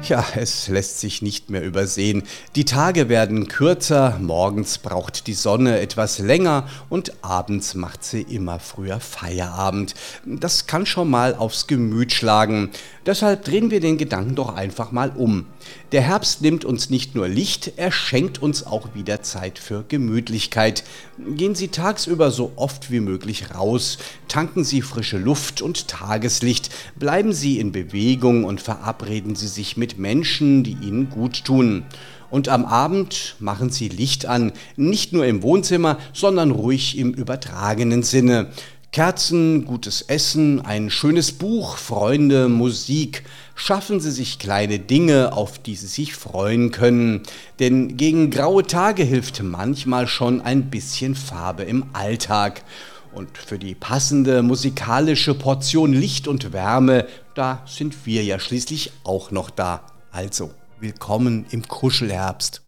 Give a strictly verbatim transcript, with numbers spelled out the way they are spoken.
Ja, es lässt sich nicht mehr übersehen. Die Tage werden kürzer, morgens braucht die Sonne etwas länger und abends macht sie immer früher Feierabend. Das kann schon mal aufs Gemüt schlagen. Deshalb drehen wir den Gedanken doch einfach mal um. Der Herbst nimmt uns nicht nur Licht, er schenkt uns auch wieder Zeit für Gemütlichkeit. Gehen Sie tagsüber so oft wie möglich raus, tanken Sie frische Luft und Tageslicht, bleiben Sie in Bewegung und verabreden Sie sich mit Menschen, die Ihnen gut tun. Und am Abend machen Sie Licht an, nicht nur im Wohnzimmer, sondern ruhig im übertragenen Sinne. Kerzen, gutes Essen, ein schönes Buch, Freunde, Musik. Schaffen Sie sich kleine Dinge, auf die Sie sich freuen können. Denn gegen graue Tage hilft manchmal schon ein bisschen Farbe im Alltag. Und für die passende musikalische Portion Licht und Wärme, da sind wir ja schließlich auch noch da. Also, willkommen im Kuschelherbst.